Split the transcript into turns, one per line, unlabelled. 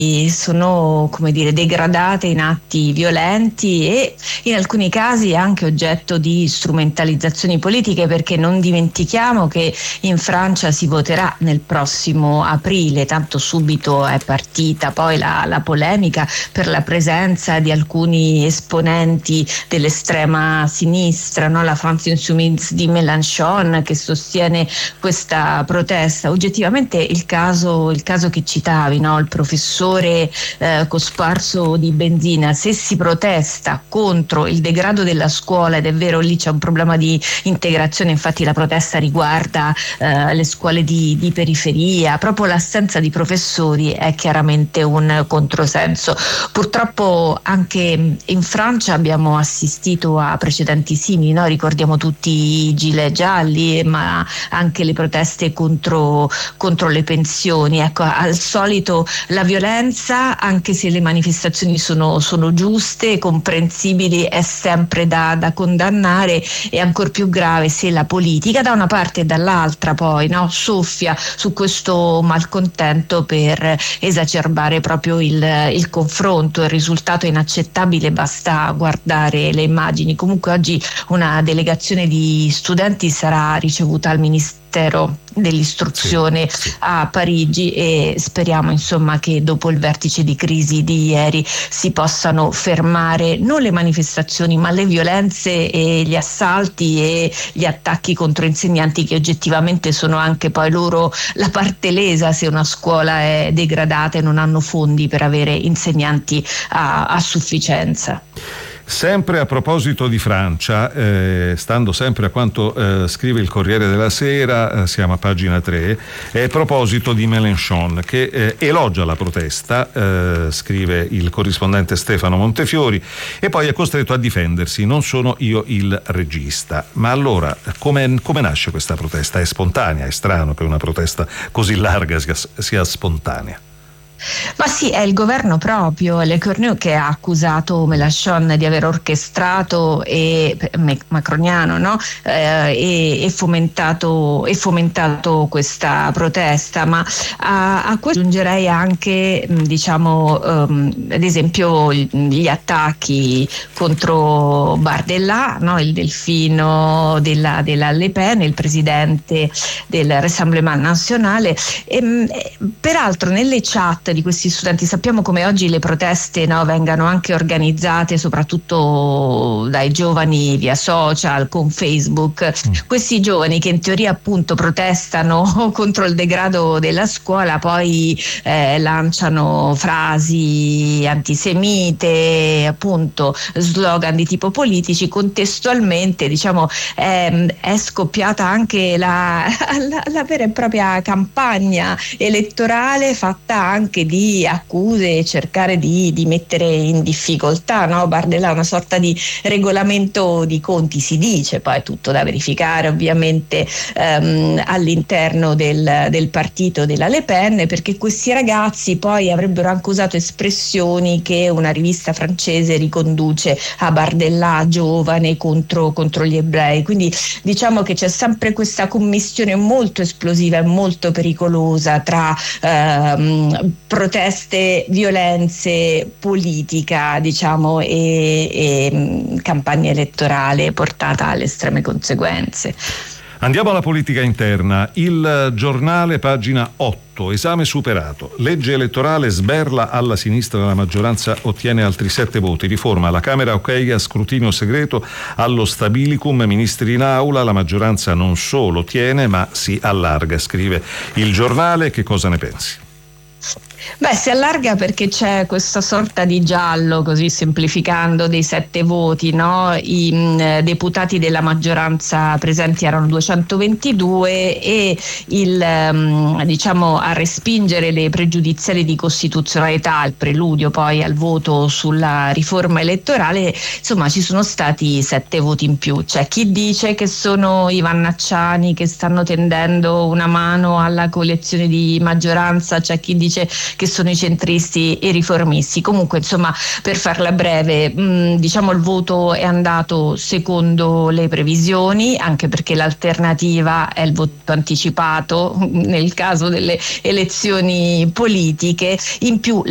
sono, come dire, degradate in atti violenti e in alcuni casi anche oggetto di strumentalizzazioni politiche, perché non dimentichiamo che in Francia si voterà nel prossimo aprile, tanto subito è partita poi la polemica per la presenza di alcuni esponenti dell'estrema sinistra, no? La France Insoumise di Mélenchon, che sostiene questa protesta. Oggettivamente il caso che citavi, no? Il professore cosparso di benzina, se si protesta contro il degrado della scuola, ed è vero, lì c'è un problema di integrazione, infatti la protesta riguarda le scuole di periferia, proprio l'assenza di professori è chiaramente un controsenso. Purtroppo anche in Francia abbiamo assistito a precedenti simili, no? Ricordiamo tutti i gilet gialli, ma anche le proteste contro le pensioni. Ecco, al solito la violenza, anche se le manifestazioni sono giuste, comprensibili, è sempre da condannare, e ancor più grave se la politica da una parte e dall'altra poi, no, soffia su questo malcontento per esacerbare proprio il confronto. Il risultato è inaccettabile, basta guardare le immagini. Comunque oggi una delegazione di studenti sarà ricevuta al Ministero dell'istruzione a Parigi, e speriamo insomma che dopo il vertice di crisi di ieri si possano fermare non le manifestazioni ma le violenze e gli assalti e gli attacchi contro insegnanti, che oggettivamente sono anche poi loro la parte lesa se una scuola è degradata e non hanno fondi per avere insegnanti a sufficienza.
Sempre a proposito di Francia, stando sempre a quanto scrive il Corriere della Sera, siamo a pagina 3, a proposito di Mélenchon, che elogia la protesta, scrive il corrispondente Stefano Montefiori, e poi è costretto a difendersi: non sono io il regista. Ma allora, come nasce questa protesta? È spontanea? È strano che una protesta così larga sia spontanea.
Ma sì, è il governo proprio, Le Cornu, che ha accusato Mélenchon di aver orchestrato macroniano, no? E fomentato questa protesta. Ma a questo aggiungerei anche ad esempio gli attacchi contro Bardella, no? Il delfino della Le Pen, il presidente del Rassemblement National. Peraltro nelle chat di questi studenti, sappiamo come oggi le proteste, no, vengano anche organizzate soprattutto dai giovani via social, con Facebook. Questi giovani che in teoria appunto protestano contro il degrado della scuola, poi lanciano frasi antisemite, appunto slogan di tipo politici. Contestualmente, diciamo, è scoppiata anche la vera e propria campagna elettorale, fatta anche di accuse e cercare di mettere in difficoltà, no? Bardella è una sorta di regolamento di conti, si dice, poi è tutto da verificare ovviamente all'interno del partito della Le Pen, perché questi ragazzi poi avrebbero anche usato espressioni che una rivista francese riconduce a Bardella giovane contro gli ebrei. Quindi diciamo che c'è sempre questa commistione molto esplosiva e molto pericolosa tra proteste, violenze, politica, diciamo, e campagna elettorale portata alle estreme conseguenze.
Andiamo alla politica interna. Il Giornale, pagina 8, esame superato. Legge elettorale sberla alla sinistra, la maggioranza ottiene altri 7 voti. Riforma, la Camera ok a scrutinio segreto allo stabilicum, ministri in aula, la maggioranza non solo tiene ma si allarga, scrive il Giornale. Che cosa ne pensi?
Beh, si allarga perché c'è questa sorta di giallo, così semplificando, dei 7 voti, no? I deputati della maggioranza presenti erano 222 e a respingere le pregiudiziali di costituzionalità, il preludio poi al voto sulla riforma elettorale, insomma ci sono stati 7 voti in più. C'è chi dice che sono i vannacciani che stanno tendendo una mano alla coalizione di maggioranza, c'è chi dice che sono i centristi e i riformisti. Comunque, insomma, per farla breve, diciamo il voto è andato secondo le previsioni, anche perché l'alternativa è il voto anticipato nel caso delle elezioni politiche. In più